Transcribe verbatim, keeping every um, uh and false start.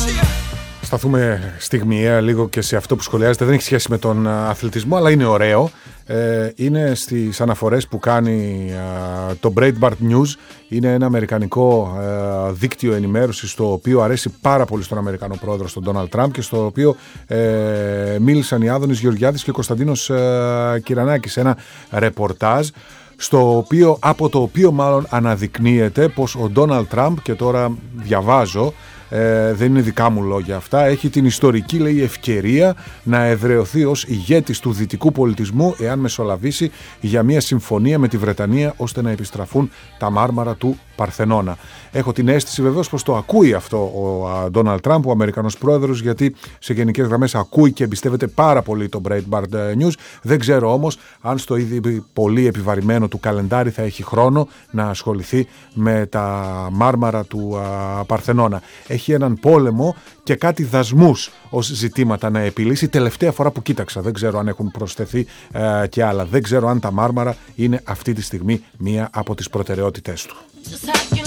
Σταθούμε στιγμιαία λίγο και σε αυτό που σχολιάζεται. Δεν έχει σχέση με τον αθλητισμό, αλλά είναι ωραίο. Ε, είναι στις αναφορές που κάνει α, το Breitbart News. Είναι ένα αμερικανικό α, δίκτυο ενημέρωσης, το οποίο αρέσει πάρα πολύ στον Αμερικανό πρόεδρο, στον Ντόναλντ Τραμπ, και στο οποίο ε, μίλησαν οι Άδωνης Γεωργιάδης και ο Κωνσταντίνος ε, Κυρανάκης. Ένα ρεπορτάζ στο οποίο, από το οποίο μάλλον αναδεικνύεται πως ο Ντόναλντ Τραμπ, και τώρα διαβάζω, Ε, δεν είναι δικά μου λόγια αυτά, έχει την ιστορική, λέει, ευκαιρία να εδραιωθεί ως ηγέτης του δυτικού πολιτισμού εάν μεσολαβήσει για μια συμφωνία με τη Βρετανία ώστε να επιστραφούν τα μάρμαρα του Παρθενώνα. Έχω την αίσθηση βεβαίως πως το ακούει αυτό ο Ντόναλντ Τραμπ, ο Αμερικανός πρόεδρος, γιατί σε γενικές γραμμές ακούει και εμπιστεύεται πάρα πολύ το Breitbart News. Δεν ξέρω όμως αν στο ήδη πολύ επιβαρημένο του καλεντάρι θα έχει χρόνο να ασχοληθεί με τα μάρμαρα του α, Παρθενώνα. Έχει έναν πόλεμο και κάτι δασμούς ως ζητήματα να επιλύσει. Τελευταία φορά που κοίταξα, δεν ξέρω αν έχουν προσθεθεί ε, και άλλα. Δεν ξέρω αν τα μάρμαρα είναι αυτή τη στιγμή μία από τις προτεραιότητές του.